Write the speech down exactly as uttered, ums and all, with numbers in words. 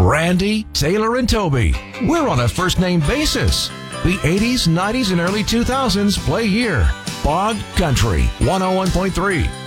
Randy, Taylor, and Toby. We're on a first-name basis. The eighties, nineties, and early two thousands play here. Bog Country, one oh one point three.